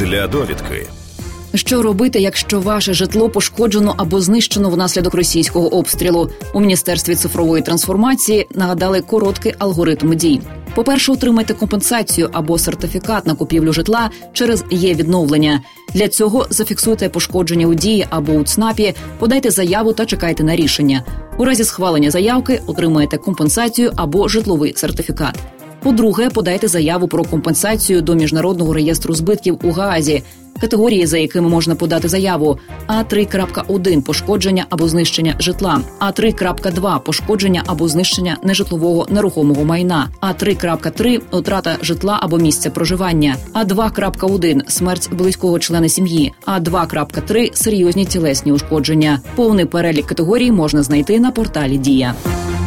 для довідки. Що робити, якщо ваше житло пошкоджено або знищено внаслідок російського обстрілу? У Міністерстві цифрової трансформації нагадали короткий алгоритм дій. По-перше, отримайте компенсацію або сертифікат на купівлю житла через «Є-відновлення». Для цього зафіксуйте пошкодження у Дії або у ЦНАПі, подайте заяву та чекайте на рішення. У разі схвалення заявки отримаєте компенсацію або житловий сертифікат. По-друге, подайте заяву про компенсацію до Міжнародного реєстру збитків у Гаазі. Категорії, за якими можна подати заяву: А3.1 – пошкодження або знищення житла, А3.2 – пошкодження або знищення нежитлового нерухомого майна, А3.3 – втрата житла або місця проживання, А2.1 – смерть близького члена сім'ї, А2.3 – серйозні тілесні ушкодження. Повний перелік категорій можна знайти на порталі «Дія».